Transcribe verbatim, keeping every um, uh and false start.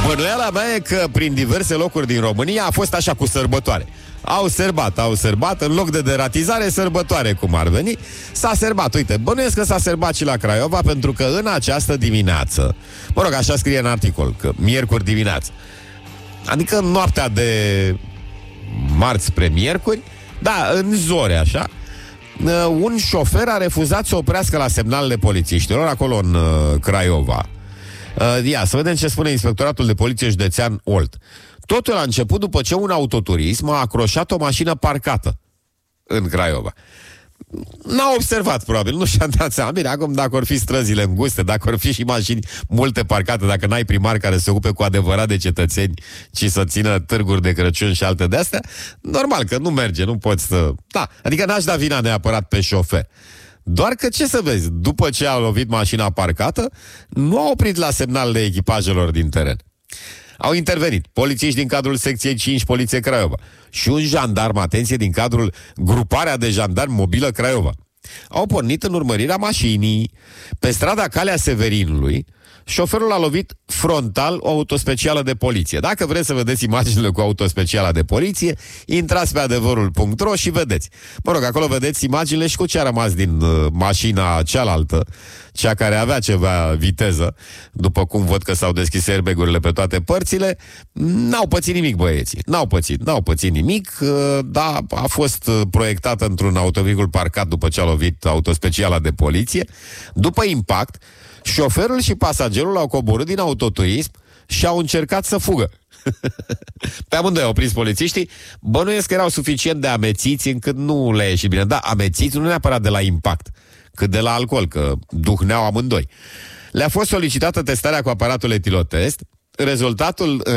Bănuiala mea e că prin diverse locuri din România a fost așa cu sărbătoare. Au sărbat, au sărbat, în loc de deratizare, sărbătoare, cum ar veni. S-a sărbat, uite, bănuiesc că s-a sărbat și la Craiova, pentru că în această dimineață, mă rog, așa scrie în articol, că miercuri dimineață, adică noaptea de marți spre miercuri, da, în zore, așa, un șofer a refuzat să oprească la semnalele polițiștilor, acolo în uh, Craiova. Uh, ia, să vedem ce spune Inspectoratul de Poliție Județean Olt. Totul a început după ce un autoturism a acroșat o mașină parcată în Craiova. N-a observat, probabil, nu și-a dat seama. Bine, acum dacă or fi străzile înguste, dacă or fi și mașini multe parcate, dacă n-ai primar care se ocupe cu adevărat de cetățeni, ci să țină târguri de Crăciun și alte de-astea, normal că nu merge, nu poți să... Da, adică n-aș da vina neapărat pe șofer. Doar că, ce să vezi, după ce a lovit mașina parcată, nu a oprit la semnalele echipajelor din teren. Au intervenit polițiști din cadrul secției cinci Poliție Craiova și un jandarm, atenție, din cadrul Gruparea de Jandarmi Mobilă Craiova. Au pornit în urmărirea mașinii. Pe strada Calea Severinului, șoferul a lovit frontal o autospecială de poliție. Dacă vreți să vedeți imaginile cu autospeciala de poliție, intrați pe adevărul punct ro și vedeți. Mă rog, acolo vedeți imaginile și cu ce a rămas din uh, mașina cealaltă, cea care avea ceva viteză, după cum văd că s-au deschis airbag-urile pe toate părțile. N-au pățit nimic băieții, n-au pățit, n-au pățit nimic, uh, dar a fost uh, proiectată într-un autovehicul parcat după ce a lovit autospeciala de poliție. După impact, șoferul și pasagerul au coborât din autoturism și au încercat să fugă. Pe amândoi au prins polițiștii. Bănuiesc că erau suficient de amețiți încât nu le-a ieșit bine. Da, amețiți nu neapărat de la impact, cât de la alcool, că duhneau amândoi. Le-a fost solicitată testarea cu aparatul etilotest. Rezultatul